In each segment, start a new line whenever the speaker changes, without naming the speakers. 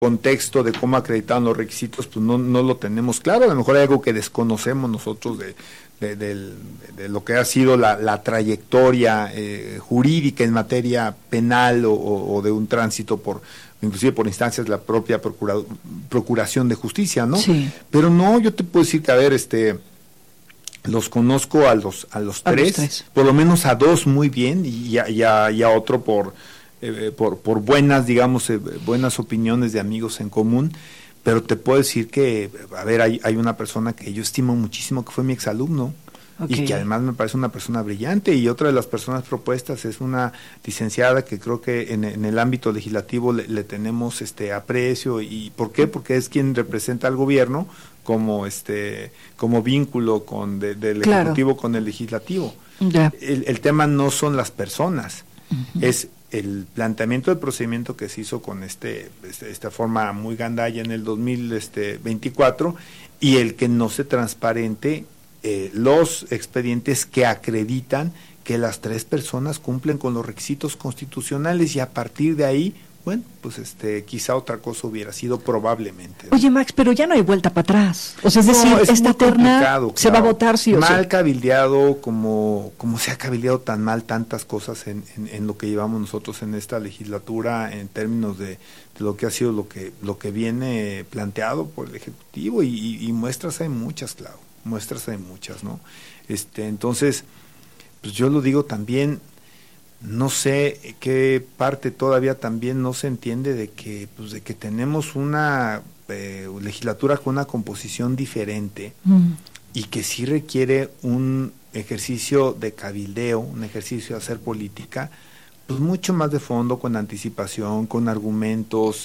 contexto de cómo acreditaron los requisitos, pues no lo tenemos claro. A lo mejor hay algo que desconocemos nosotros de lo que ha sido la trayectoria jurídica en materia penal o de un tránsito inclusive por instancias de la propia Procuración de Justicia, ¿no?
Sí.
Pero no, yo te puedo decir que, a ver, los conozco a los tres, por lo menos a dos muy bien, y a otro por buenas, digamos, buenas opiniones de amigos en común. Pero te puedo decir que, a ver, hay una persona que yo estimo muchísimo, que fue mi exalumno, y que además me parece una persona brillante, y otra de las personas propuestas es una licenciada que creo que en el ámbito legislativo le tenemos aprecio. ¿Y por qué? Porque es quien representa al gobierno como vínculo del Ejecutivo con el Legislativo.
Ya.
El tema no son las personas,
uh-huh.
Es el planteamiento del procedimiento que se hizo con esta forma muy gandalla en el 2024, y el que no se transparente los expedientes que acreditan que las tres personas cumplen con los requisitos constitucionales, y a partir de ahí, bueno, pues quizá otra cosa hubiera sido probablemente, ¿no?
Oye, Max, pero ya no hay vuelta para atrás. O sea, es decir,
es
esta terna
claro,
se va a votar sí o sí.
Mal cabildeado, como se ha cabildeado tan mal tantas cosas en lo que llevamos nosotros en esta legislatura, en términos de lo que ha sido lo que viene planteado por el Ejecutivo, y muestras hay muchas, Clau, muestras hay muchas, ¿no? Entonces, pues yo lo digo también. No sé qué parte todavía también no se entiende de que tenemos una legislatura con una composición diferente, y que sí requiere un ejercicio de cabildeo, un ejercicio de hacer política, pues mucho más de fondo, con anticipación, con argumentos.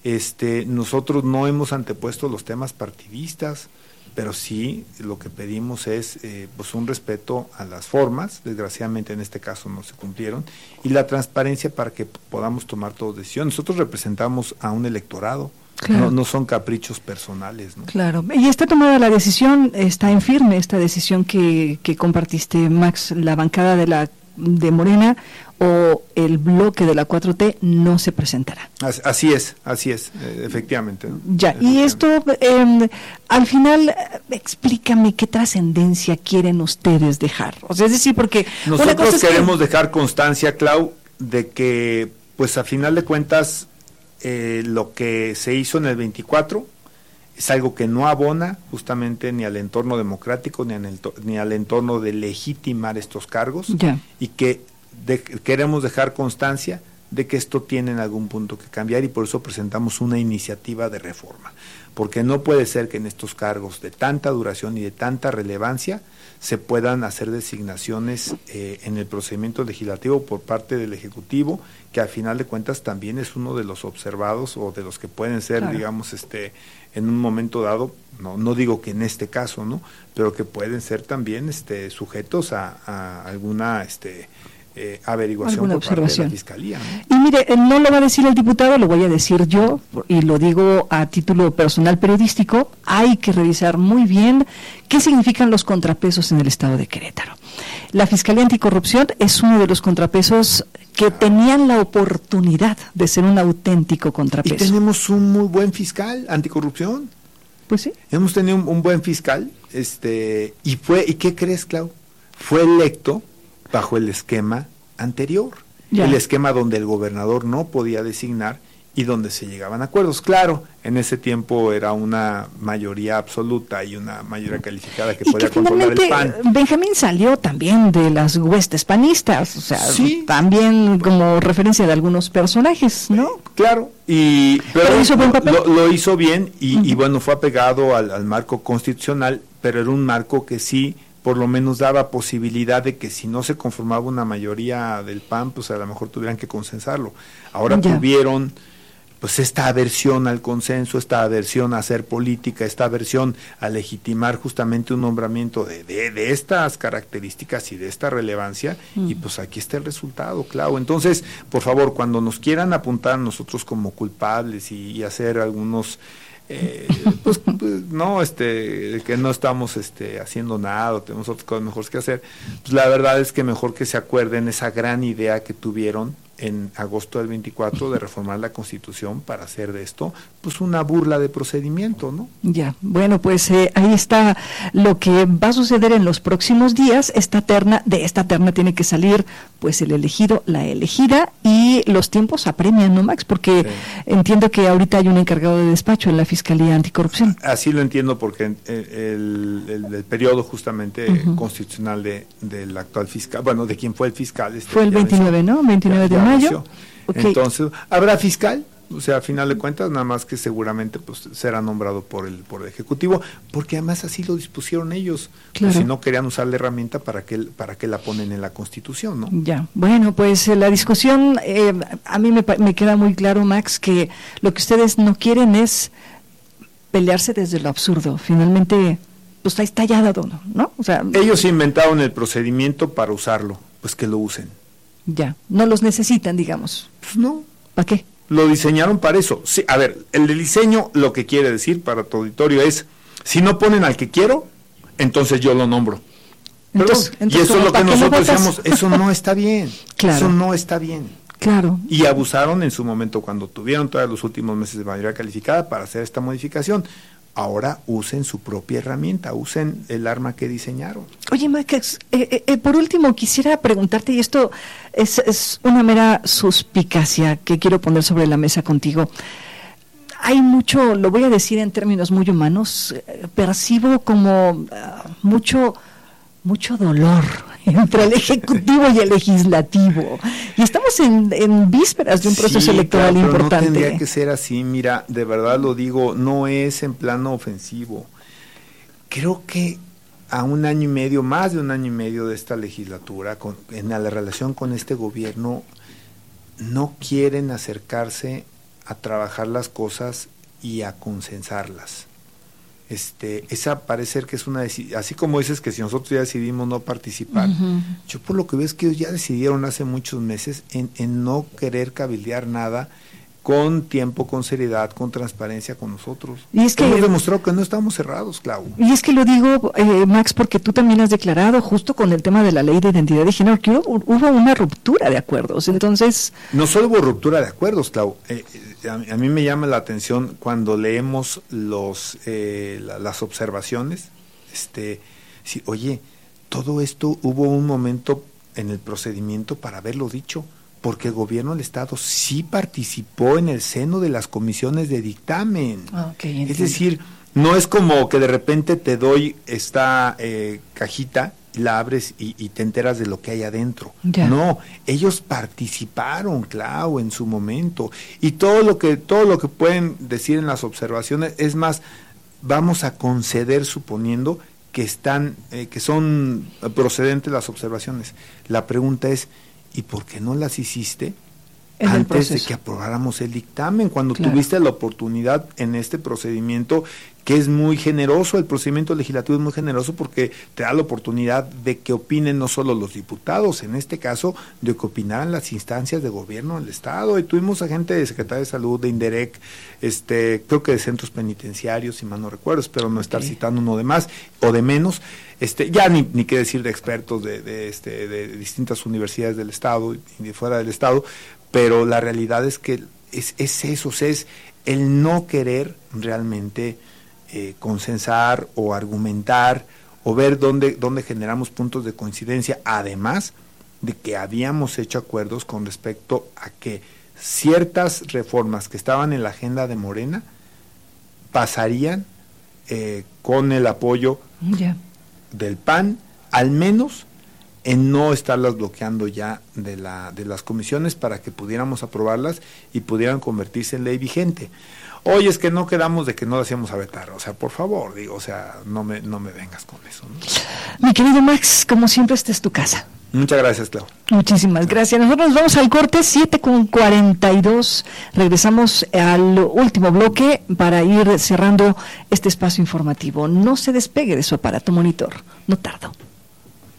Nosotros no hemos antepuesto los temas partidistas, pero sí lo que pedimos es pues un respeto a las formas. Desgraciadamente en este caso no se cumplieron, y la transparencia para que podamos tomar todas decisiones. Nosotros representamos a un electorado, claro. No son caprichos personales, ¿no?
Claro, y está tomada la decisión, está en firme esta decisión que compartiste, Max. La bancada de Morena o el bloque de la 4T no se presentará.
Así es, efectivamente, ¿no?
Ya, efectivamente. Y esto, al final, explícame qué trascendencia quieren ustedes dejar. O sea, es decir, porque
nosotros queremos dejar constancia, Clau, de que, pues a final de cuentas, lo que se hizo en el 24 es algo que no abona justamente ni al entorno democrático, ni al entorno de legitimar estos cargos,
ya.
Y que queremos dejar constancia de que esto tiene en algún punto que cambiar, y por eso presentamos una iniciativa de reforma, porque no puede ser que en estos cargos de tanta duración y de tanta relevancia se puedan hacer designaciones en el procedimiento legislativo por parte del Ejecutivo, que al final de cuentas también es uno de los observados, o de los que pueden ser, claro. Digamos, en un momento dado, no digo que en este caso, ¿no?, pero que pueden ser también sujetos a alguna averiguación por parte de la Fiscalía, ¿no?
Y mire, no lo va a decir el diputado, lo voy a decir yo, y lo digo a título personal periodístico. Hay que revisar muy bien qué significan los contrapesos en el estado de Querétaro. La Fiscalía Anticorrupción es uno de los contrapesos que tenían la oportunidad de ser un auténtico contrapeso.
Y tenemos un muy buen fiscal anticorrupción.
Pues sí.
Hemos tenido un buen fiscal, ¿y qué crees, Clau? Fue electo bajo el esquema anterior, ya. El esquema donde el gobernador no podía designar y donde se llegaban a acuerdos. Claro, en ese tiempo era una mayoría absoluta y una mayoría calificada que podía controlar el PAN.
Benjamín salió también de las huestes panistas, o sea, ¿sí? También como referencia de algunos personajes, ¿no?
Claro, pero hizo buen papel. Lo hizo bien, y bueno, fue apegado al marco constitucional, pero era un marco que sí por lo menos daba posibilidad de que si no se conformaba una mayoría del PAN, pues a lo mejor tuvieran que consensarlo. Ahora ya. Tuvieron pues esta aversión al consenso, esta aversión a hacer política, esta aversión a legitimar justamente un nombramiento de estas características y de esta relevancia, y pues aquí está el resultado, claro. Entonces, por favor, cuando nos quieran apuntar a nosotros como culpables y hacer algunos pues no, que no estamos haciendo nada, o tenemos otras cosas mejores que hacer, pues la verdad es que mejor que se acuerden esa gran idea que tuvieron en agosto del 24 de reformar la Constitución para hacer de esto pues una burla de procedimiento, ¿no?
Ya, bueno, pues ahí está lo que va a suceder en los próximos días. De esta terna tiene que salir pues el elegido, la elegida, y los tiempos apremian, ¿no, Max? Porque sí, entiendo que ahorita hay un encargado de despacho en la Fiscalía Anticorrupción.
Así lo entiendo, porque el periodo justamente constitucional del actual fiscal, bueno, de quien fue el fiscal.
Fue el 29, ¿no? 29 de mayo.
Okay. Entonces, ¿habrá fiscal? O sea, a final de cuentas, nada más que seguramente pues será nombrado por el Ejecutivo, porque además así lo dispusieron ellos. Claro. Pues, si no querían usar la herramienta, ¿para qué la ponen en la Constitución, no?
Ya, bueno, pues la discusión, a mí me queda muy claro, Max, que lo que ustedes no quieren es pelearse desde lo absurdo. Finalmente, pues está ya dado, ¿no? O sea,
ellos inventaron el procedimiento para usarlo, pues que lo usen.
Ya, no los necesitan, digamos.
Pues no.
¿Para qué?
Lo diseñaron para eso. Sí, a ver, el diseño lo que quiere decir para tu auditorio es, si no ponen al que quiero, entonces yo lo nombro. Entonces, y eso es lo que nosotros decíamos, eso no está bien. Claro. Eso no está bien.
Claro.
Y abusaron en su momento cuando tuvieron todos los últimos meses de mayoría calificada para hacer esta modificación. Ahora usen su propia herramienta, usen el arma que diseñaron.
Oye, Max, por último quisiera preguntarte, y esto es una mera suspicacia que quiero poner sobre la mesa contigo. Hay mucho, lo voy a decir en términos muy humanos, percibo como mucho dolor entre el Ejecutivo y el Legislativo. Y estamos en vísperas de un proceso electoral importante.
No tendría que ser así, mira, de verdad lo digo, no es en plano ofensivo. Creo que a un año y medio, más de un año y medio de esta legislatura, en la relación con este gobierno, no quieren acercarse a trabajar las cosas y a consensarlas. Esa parece que es una decisión, así como dices que si nosotros ya decidimos no participar, yo por lo que veo es que ellos ya decidieron hace muchos meses en no querer cabildear nada con tiempo, con seriedad, con transparencia con nosotros. Y es que hemos demostrado que no estamos cerrados, Clau.
Y es que lo digo, Max, porque tú también has declarado, justo con el tema de la ley de identidad de género, que hubo una ruptura de acuerdos. Entonces,
no solo hubo ruptura de acuerdos, Clau. A mí me llama la atención cuando leemos las observaciones. Sí, oye, todo esto hubo un momento en el procedimiento para haberlo dicho, porque el gobierno del Estado sí participó en el seno de las comisiones de dictamen.
Okay,
es decir, no es como que de repente te doy esta cajita, la abres y te enteras de lo que hay adentro. Ya. No, ellos participaron, Clau, en su momento. Y todo lo que pueden decir en las observaciones, es más, vamos a conceder suponiendo que son procedentes las observaciones. La pregunta es, ¿y por qué no las hiciste antes de que aprobáramos el dictamen? Cuando tuviste la oportunidad en este procedimiento, que es muy generoso, el procedimiento legislativo es muy generoso porque te da la oportunidad de que opinen no solo los diputados, en este caso, de que opinaran las instancias de gobierno del Estado. Y tuvimos a gente de Secretaría de Salud, de INDEREC, creo que de centros penitenciarios, si mal no recuerdo, espero no estar citando uno de más o de menos. Ya ni qué decir de expertos de distintas universidades del Estado y de fuera del Estado, pero la realidad es que es eso, es el no querer realmente consensar o argumentar o ver dónde generamos puntos de coincidencia, además de que habíamos hecho acuerdos con respecto a que ciertas reformas que estaban en la agenda de Morena pasarían con el apoyo del PAN, al menos en no estarlas bloqueando ya de las comisiones para que pudiéramos aprobarlas y pudieran convertirse en ley vigente. Oye, es que no quedamos de que no las íbamos a vetar, o sea, por favor, no me vengas con eso, ¿no?
Mi querido Max, como siempre, esta es tu casa.
Muchas gracias, Clau.
Muchísimas gracias. Nosotros nos vamos al corte, 7:42. Regresamos al último bloque para ir cerrando este espacio informativo. No se despegue de su aparato monitor, no tardo.